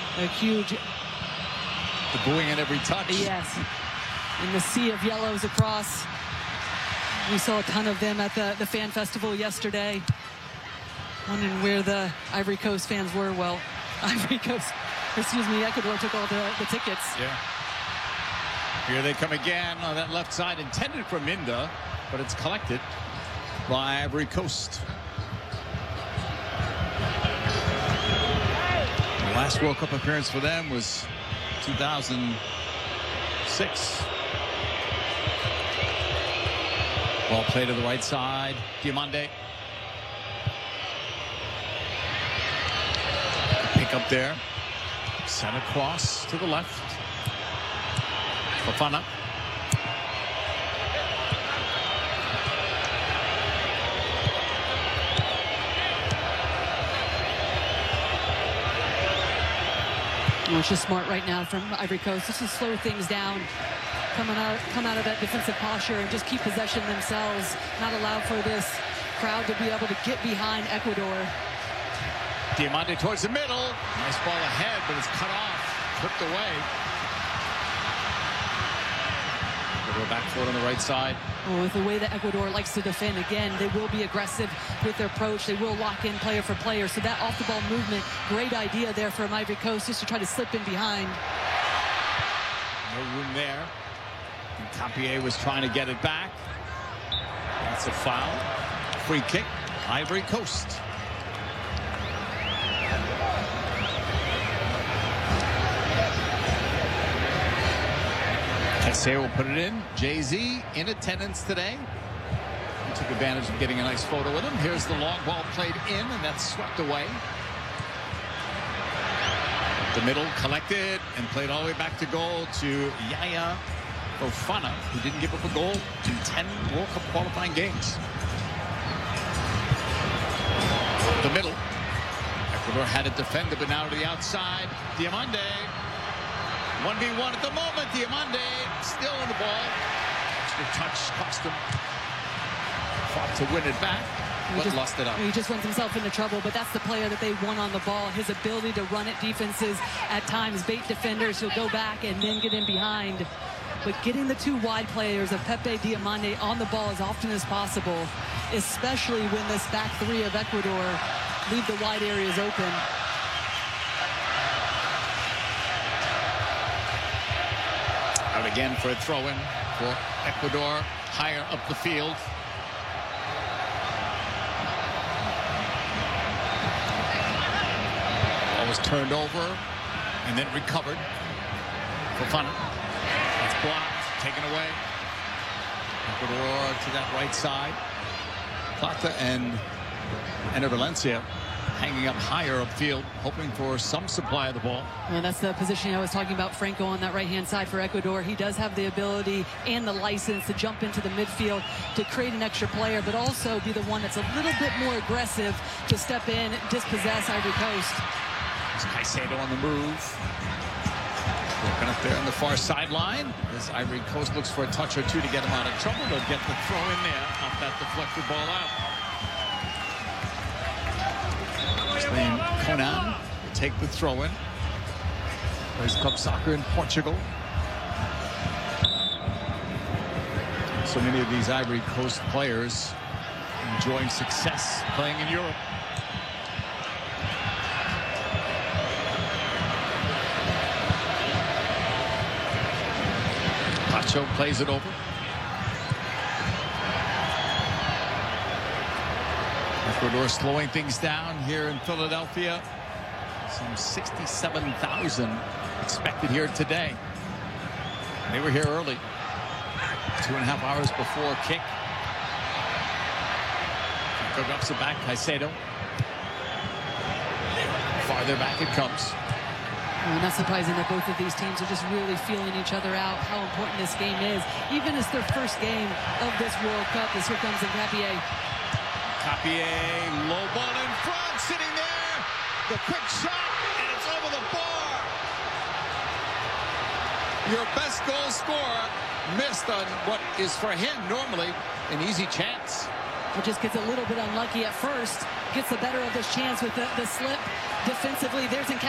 A huge... The booing at every touch. Yes. In the sea of yellows across. We saw a ton of them at the fan festival yesterday. Wondering where the Ivory Coast fans were. Well, Ecuador took all the tickets. Yeah. Here they come again on that left side, intended for Minda, but it's collected by Ivory Coast. The last World Cup appearance for them was 2006. Ball played to the right side. Diomande. Pick up there. Sent across to the left. Fofana. Well, it's just smart right now from Ivory Coast just to slow things down. Come out of that defensive posture and just keep possession themselves, not allow for this crowd to be able to get behind Ecuador. Diomande towards the middle. Nice ball ahead, but it's cut off, clipped away. Ecuador back forward on the right side. Well, with the way that Ecuador likes to defend, again, they will be aggressive with their approach. They will lock in player for player. So that off-the-ball movement, great idea there from Ivory Coast just to try to slip in behind. No room there. And Campier was trying to get it back. That's a foul. Free kick, Ivory Coast. Kessé will put it in. Jay-Z in attendance today. He took advantage of getting a nice photo with him. Here's the long ball played in, and that's swept away. The middle collected and played all the way back to goal to Yaya Fofana, who didn't give up a goal in 10 World Cup qualifying games. The middle. Ecuador had it defended, but now to the outside. Diomande. 1v1 at the moment. Diomande still on the ball. Extra touch cost him. Fought to win it back, but lost it up. He just runs himself into trouble, but that's the player that they want on the ball. His ability to run at defenses, at times bait defenders. He'll go back and then get in behind. But getting the two wide players of Pepe Diomande on the ball as often as possible, especially when this back three of Ecuador leave the wide areas open. Out again for a throw-in for Ecuador, higher up the field. Ball was turned over and then recovered. Fofana. It's blocked, taken away. Ecuador to that right side. Plata and Valencia hanging up higher upfield, hoping for some supply of the ball. And that's the position I was talking about, Franco, on that right-hand side for Ecuador. He does have the ability and the license to jump into the midfield to create an extra player, but also be the one that's a little bit more aggressive to step in, dispossess Ivory Coast. There's Caicedo on the move. Working up there on the far sideline. As Ivory Coast looks for a touch or two to get him out of trouble. They'll get the throw in there off that deflected ball out. Conan will take the throw-in. Plays club soccer in Portugal. So many of these Ivory Coast players enjoying success playing in Europe. Pacho plays it over. Ecuador slowing things down here in Philadelphia. Some 67,000 expected here today. They were here early. 2.5 hours before kick. Drops it back, Caicedo. Farther back it comes. Well, not surprising that both of these teams are just really feeling each other out, how important this game is. Even as their first game of this World Cup, as here comes Campier. Campier, low ball in front, sitting there. The quick shot, and it's over the bar. Your best goal scorer missed on what is for him normally an easy chance. He just gets a little bit unlucky at first. Gets the better of this chance with the slip defensively. There's